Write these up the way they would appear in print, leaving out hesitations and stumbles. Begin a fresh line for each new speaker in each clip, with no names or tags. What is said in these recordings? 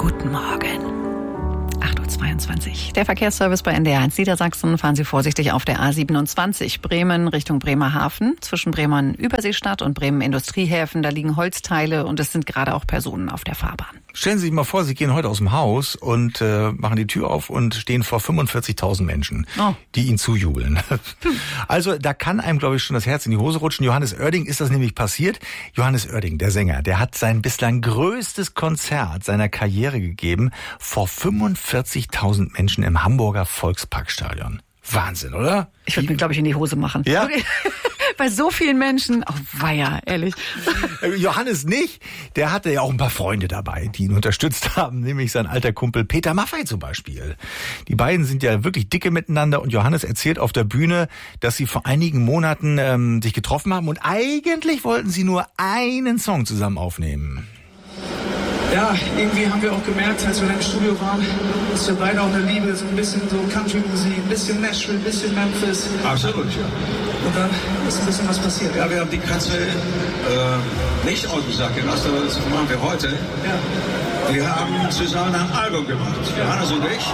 Guten Morgen. 8.22 Uhr. Der Verkehrsservice bei NDR 1 Niedersachsen. Fahren Sie vorsichtig auf der A27 Bremen Richtung Bremerhaven. Zwischen Bremen Überseestadt und Bremen Industriehäfen. Da liegen Holzteile und es sind gerade auch Personen auf der Fahrbahn.
Stellen Sie sich mal vor, Sie gehen heute aus dem Haus und machen die Tür auf und stehen vor 45.000 Menschen, die Ihnen zujubeln. Also da kann einem, glaube ich, schon das Herz in die Hose rutschen. Johannes Oerding ist das nämlich passiert. Johannes Oerding, der Sänger, der hat sein bislang größtes Konzert seiner Karriere gegeben vor 45.000 Menschen im Hamburger Volksparkstadion. Wahnsinn, oder?
Ich würde mir, glaube ich, in die Hose machen.
Ja?
Bei so vielen Menschen. Oh, weia, ehrlich.
Johannes nicht. Der hatte ja auch ein paar Freunde dabei, die ihn unterstützt haben. Nämlich sein alter Kumpel Peter Maffay zum Beispiel. Die beiden sind ja wirklich dicke miteinander. Und Johannes erzählt auf der Bühne, dass sie vor einigen Monaten sich getroffen haben. Und eigentlich wollten sie nur einen Song zusammen aufnehmen.
Ja, irgendwie haben wir auch gemerkt, als wir im Studio waren, dass wir beide auch eine Liebe, so ein bisschen so Country-Musik, ein bisschen Nashville, ein bisschen Memphis.
Absolut, ja.
Und dann ist ein bisschen was passiert.
Ja, wir haben die Katze nicht ausgesagt gelassen, aber das machen wir heute.
Ja.
Wir haben zusammen ein Album gemacht, Johannes und ich.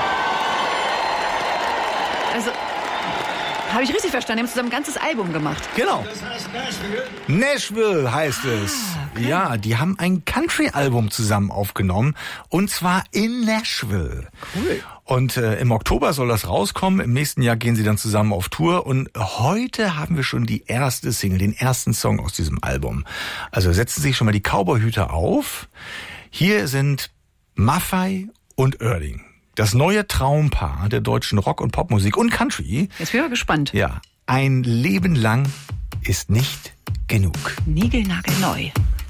Also, habe ich richtig verstanden? Die haben zusammen ein ganzes Album gemacht.
Genau.
Das heißt Nashville.
Nashville heißt es. Okay. Ja, die haben ein Country-Album zusammen aufgenommen. Und zwar in Nashville.
Cool.
Und im Oktober soll das rauskommen. Im nächsten Jahr gehen sie dann zusammen auf Tour. Und heute haben wir schon die erste Single, den ersten Song aus diesem Album. Also setzen Sie sich schon mal die Cowboyhüte auf. Hier sind Maffay und Oerding. Das neue Traumpaar der deutschen Rock- und Popmusik und Country.
Jetzt bin ich mal gespannt.
Ja, ein Leben lang ist nicht genug.
Niegelnagelneu.